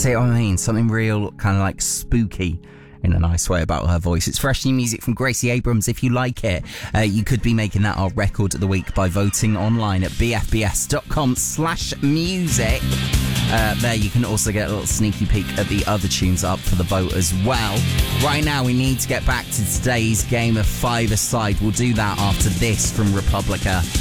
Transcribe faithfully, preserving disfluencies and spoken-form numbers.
See what I mean? Something real kind of like spooky in a nice way about her voice. It's fresh new music from Gracie Abrams. If you like it, uh, you could be making that our record of the week by voting online at bfbs.com slash music. Uh, there you can also get a little sneaky peek at the other tunes up for the vote as well. Right now we need to get back to today's game of five-a-side. We'll do that after this from Republica.